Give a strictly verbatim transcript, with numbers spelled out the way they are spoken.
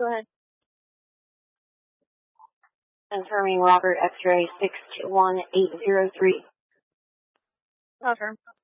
Go ahead. Confirming Robert X-ray six two one eight zero three. Confirm.